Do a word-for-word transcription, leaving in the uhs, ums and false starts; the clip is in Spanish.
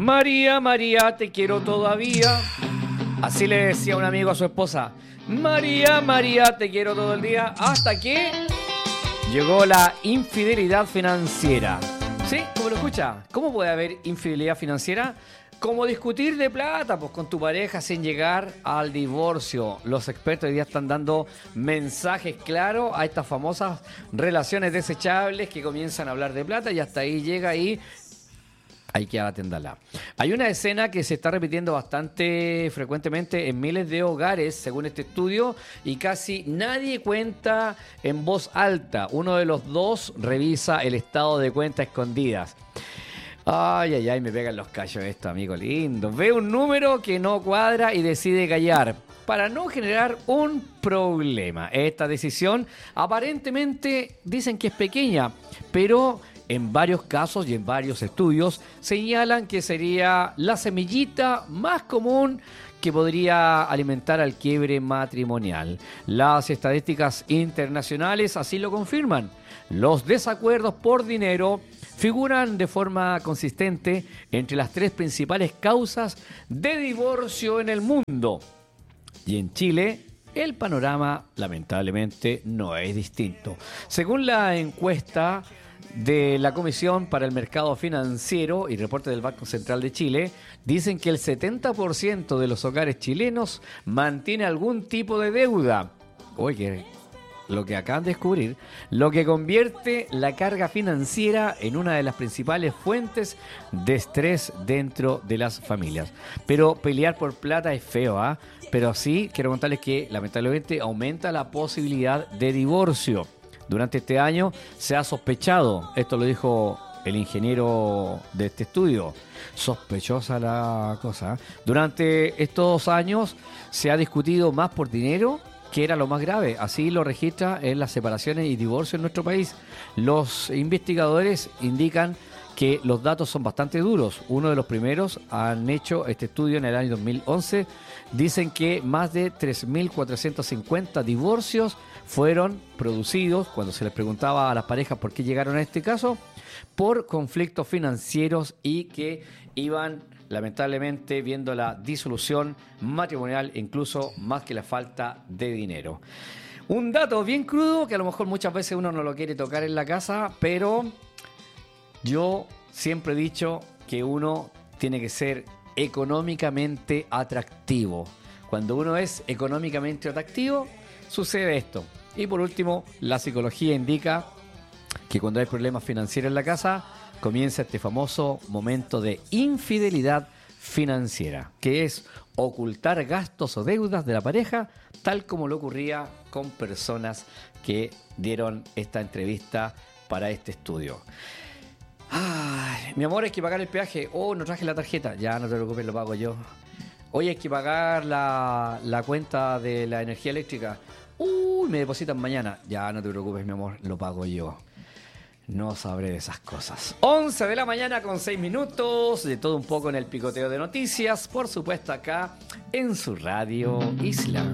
María, María, te quiero todavía. Así le decía un amigo a su esposa. María, María, te quiero todo el día. Hasta que llegó la infidelidad financiera. ¿Sí? ¿Cómo lo escucha? ¿Cómo puede haber infidelidad financiera? Como discutir de plata, pues, con tu pareja sin llegar al divorcio. Los expertos hoy día están dando mensajes claros a estas famosas relaciones desechables que comienzan a hablar de plata y hasta ahí llega y hay que atenderla. Hay una escena que se está repitiendo bastante frecuentemente en miles de hogares, según este estudio, y casi nadie cuenta en voz alta. Uno de los dos revisa el estado de cuentas escondidas. Ay, ay, ay, me pegan los callos esto, amigo lindo. Ve un número que no cuadra y decide callar para no generar un problema. Esta decisión aparentemente dicen que es pequeña, pero en varios casos y en varios estudios señalan que sería la semillita más común que podría alimentar al quiebre matrimonial. Las estadísticas internacionales así lo confirman. Los desacuerdos por dinero figuran de forma consistente entre las tres principales causas de divorcio en el mundo. Y en Chile, el panorama lamentablemente no es distinto. Según la encuesta de la Comisión para el Mercado Financiero y reporte del Banco Central de Chile, dicen que el setenta por ciento de los hogares chilenos mantiene algún tipo de deuda. Oye, lo que acaban de descubrir, lo que convierte la carga financiera en una de las principales fuentes de estrés dentro de las familias. Pero pelear por plata es feo, ¿ah? ¿eh? Pero sí, quiero contarles que lamentablemente aumenta la posibilidad de divorcio. Durante este año se ha sospechado, esto lo dijo el ingeniero de este estudio, sospechosa la cosa. Durante estos años se ha discutido más por dinero, que era lo más grave. Así lo registra en las separaciones y divorcios en nuestro país. Los investigadores indican que los datos son bastante duros. Uno de los primeros han hecho este estudio en el año dos mil once. Dicen que más de tres mil cuatrocientos cincuenta divorcios fueron producidos, cuando se les preguntaba a las parejas por qué llegaron a este caso, por conflictos financieros y que iban lamentablemente viendo la disolución matrimonial, incluso más que la falta de dinero. Un dato bien crudo que a lo mejor muchas veces uno no lo quiere tocar en la casa, pero yo siempre he dicho que uno tiene que ser económicamente atractivo. Cuando uno es económicamente atractivo, sucede esto. Y por último, la psicología indica que cuando hay problemas financieros en la casa, comienza este famoso momento de infidelidad financiera, que es ocultar gastos o deudas de la pareja, tal como lo ocurría con personas que dieron esta entrevista para este estudio. Ay, mi amor, hay que pagar el peaje. Oh, no traje la tarjeta. Ya, no te preocupes, lo pago yo. Hoy hay que pagar la, la cuenta de la energía eléctrica. Uy, me depositan mañana. Ya, no te preocupes, mi amor, lo pago yo. No sabré de esas cosas. once de la mañana con seis minutos. De todo un poco en el picoteo de noticias. Por supuesto acá en su radio Isla.